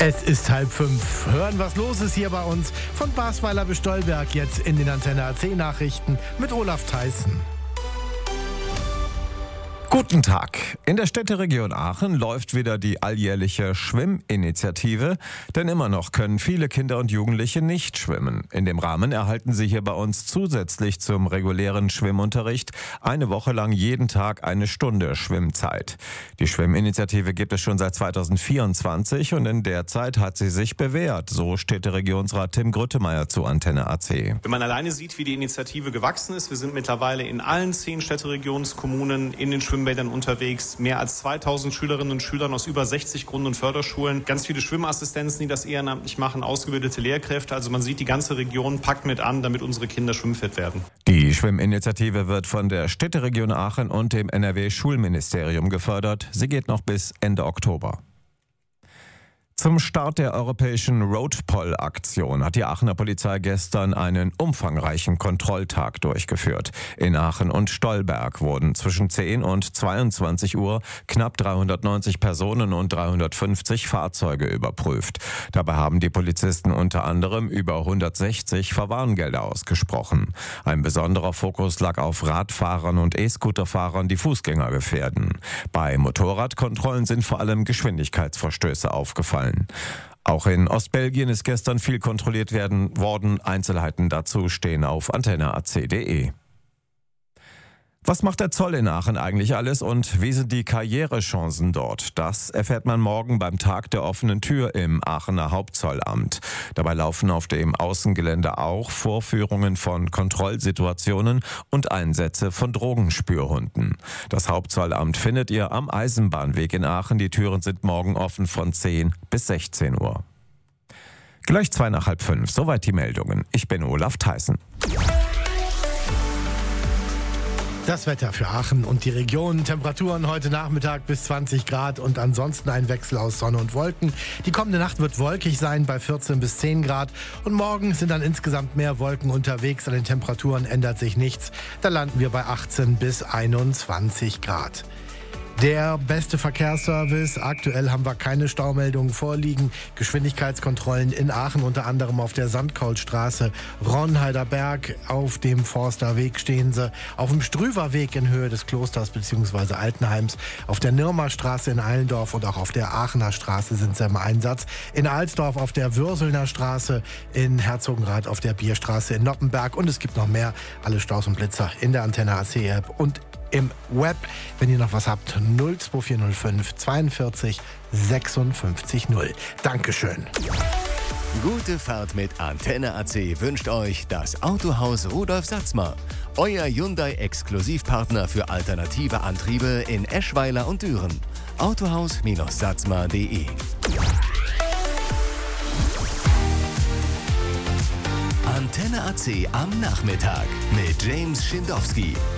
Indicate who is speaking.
Speaker 1: Es ist 4:30. Hören, was los ist hier bei uns. Von Basweiler bis Stolberg jetzt in den Antenne AC Nachrichten mit Olaf Theissen.
Speaker 2: Guten Tag. In der Städteregion Aachen läuft wieder die alljährliche Schwimminitiative, denn immer noch können viele Kinder und Jugendliche nicht schwimmen. In dem Rahmen erhalten sie hier bei uns zusätzlich zum regulären Schwimmunterricht eine Woche lang jeden Tag eine Stunde Schwimmzeit. Die Schwimminitiative gibt es schon seit 2024 und in der Zeit hat sie sich bewährt, so Städteregionsrat Tim Grüttemeier zu Antenne AC.
Speaker 3: Wenn man alleine sieht, wie die Initiative gewachsen ist, wir sind mittlerweile in allen 10 Städteregionskommunen in den Schwimmbädern unterwegs, mehr als 2000 Schülerinnen und Schülern aus über 60 Grund- und Förderschulen, ganz viele Schwimmassistenzen, die das ehrenamtlich machen, ausgebildete Lehrkräfte. Also man sieht, die ganze Region packt mit an, damit unsere Kinder schwimmfit werden.
Speaker 2: Die Schwimminitiative wird von der Städteregion Aachen und dem NRW-Schulministerium gefördert. Sie geht noch bis Ende Oktober. Zum Start der europäischen Roadpoll-Aktion hat die Aachener Polizei gestern einen umfangreichen Kontrolltag durchgeführt. In Aachen und Stolberg wurden zwischen 10 und 22 Uhr knapp 390 Personen und 350 Fahrzeuge überprüft. Dabei haben die Polizisten unter anderem über 160 Verwarngelder ausgesprochen. Ein besonderer Fokus lag auf Radfahrern und E-Scooterfahrern, die Fußgänger gefährden. Bei Motorradkontrollen sind vor allem Geschwindigkeitsverstöße aufgefallen. Auch in Ostbelgien ist gestern viel kontrolliert worden. Einzelheiten dazu stehen auf antenneac.de. Was macht der Zoll in Aachen eigentlich alles und wie sind die Karrierechancen dort? Das erfährt man morgen beim Tag der offenen Tür im Aachener Hauptzollamt. Dabei laufen auf dem Außengelände auch Vorführungen von Kontrollsituationen und Einsätze von Drogenspürhunden. Das Hauptzollamt findet ihr am Eisenbahnweg in Aachen. Die Türen sind morgen offen von 10 bis 16 Uhr. Gleich 4:45, soweit die Meldungen. Ich bin Olaf Theissen.
Speaker 1: Das Wetter für Aachen und die Region. Temperaturen heute Nachmittag bis 20 Grad und ansonsten ein Wechsel aus Sonne und Wolken. Die kommende Nacht wird wolkig sein bei 14 bis 10 Grad und morgen sind dann insgesamt mehr Wolken unterwegs. An den Temperaturen ändert sich nichts. Da landen wir bei 18 bis 21 Grad. Der beste Verkehrsservice. Aktuell haben wir keine Staumeldungen vorliegen. Geschwindigkeitskontrollen in Aachen, unter anderem auf der Sandkaulstraße, Ronheider Berg, auf dem Forsterweg stehen sie, auf dem Strüverweg in Höhe des Klosters bzw. Altenheims, auf der Nirmerstraße in Eilendorf und auch auf der Aachener Straße sind sie im Einsatz. In Alsdorf auf der Würselner Straße, in Herzogenrath auf der Bierstraße in Noppenberg und es gibt noch mehr. Alle Staus und Blitzer in der Antenne AC App und im Web, wenn ihr noch was habt, 02405 42 56 0. Dankeschön.
Speaker 4: Gute Fahrt mit Antenne AC wünscht euch das Autohaus Rudolf Satzmer. Euer Hyundai-Exklusivpartner für alternative Antriebe in Eschweiler und Düren. Autohaus-satzmer.de. Antenne AC am Nachmittag mit James Schindowski.